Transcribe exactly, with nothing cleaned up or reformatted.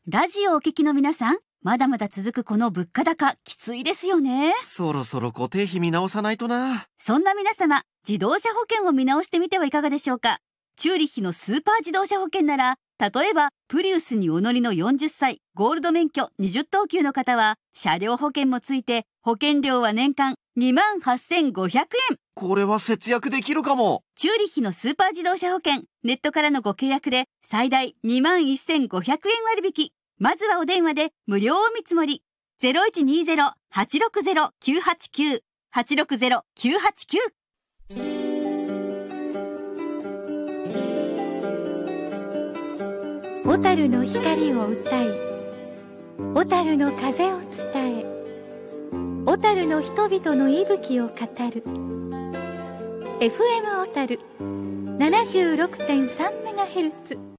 ラジオをお聞きの皆さん、まだまだ続くこの物価高、きついですよね。 そろそろ固定費見直さないとな。 そんな皆様、自動車保険を見直してみてはいかがでしょうか。チューリッヒのスーパー自動車保険なら、例えばプリウスにお乗りのよんじゅっさい、ゴールド免許にじゅっとうきゅうの方は車両保険もついて保険料は年間にまんはっせんごひゃくえん。 これは節約できるかも。 チューリッヒのスーパー自動車保険、ネットからのご契約で最大にまんせんごひゃくえん割引。まずはお電話で無料お見積もり。 ゼロいちにゼロ はちろくゼロ きゅうはちきゅう はちろくゼロ きゅうはちきゅう。 小樽の光を歌い、小樽の風を伝え、小樽の人々の息吹を語る エフエム 小樽 ななじゅうろくてんさんメガヘルツ